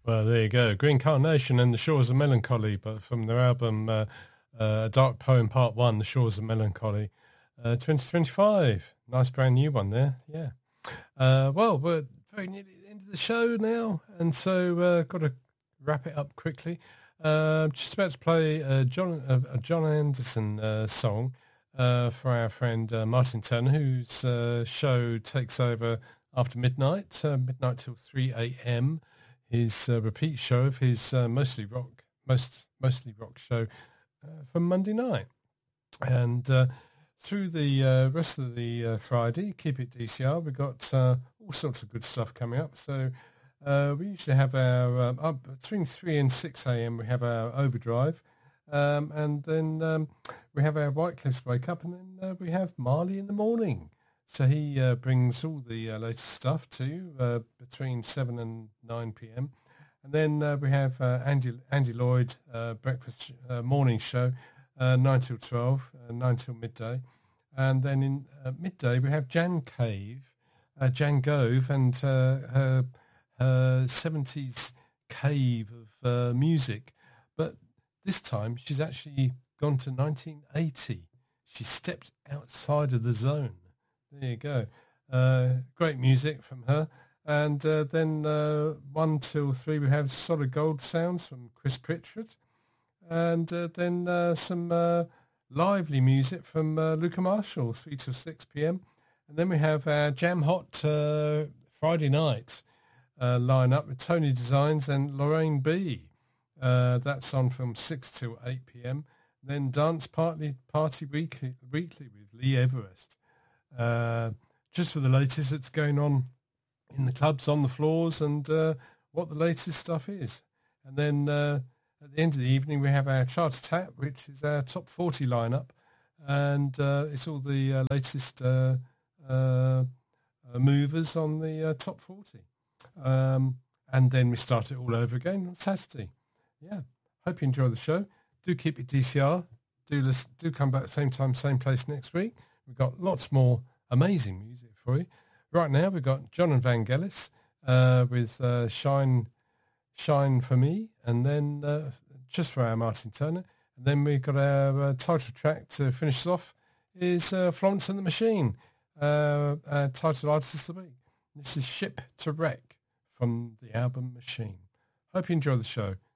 Well, there you go. Green Carnation and The Shores of Melancholy, but from their album Dark Poem Part 1, The Shores of Melancholy, 2025. Nice brand new one there, yeah. Well, we're very nearly at the end of the show now, and so got to wrap it up quickly. Just about to play a John Anderson song for our friend Martin Turner, whose show takes over after midnight till 3 a.m. His repeat show of his mostly rock show from Monday night, and through the rest of the Friday, keep it DCR. We've got all sorts of good stuff coming up. So we usually have our between 3 and 6 a.m. we have our overdrive, and then we have our White Cliffs wake up, and then we have Marley in the morning. So he brings all the latest stuff to you between 7 and 9 p.m. And then we have Andy Lloyd breakfast morning show, 9 till 12, 9 till midday. And then in midday we have Jan Gove, and her 70s cave of music. But this time she's actually gone to 1980. She stepped outside of the zone. There you go. Great music from her. And then 1 till 3 we have Solid Gold Sounds from Chris Pritchard. And then some lively music from Luca Marshall, 3 till 6 p.m. And then we have our Jam Hot Friday night line-up with Tony Designs and Lorraine B. That's on from 6 till 8 p.m. Then Dance Party Weekly with Lee Everest. Just for the latest that's going on in the clubs, on the floors, and what the latest stuff is. And then at the end of the evening we have our Chart Attack, which is our top 40 lineup, and it's all the latest movers on the top 40. And then we start it all over again on Saturday. Yeah, hope you enjoy the show. Do keep it DCR. Do come back same time, same place next week. We've got lots more amazing music for you. Right now we've got John and Vangelis with Shine for Me, and then just for our Martin Turner. And then we've got our title track to finish us off is Florence and the Machine, our title artist of the week. This is Ship to Wreck from the album Machine. Hope you enjoy the show.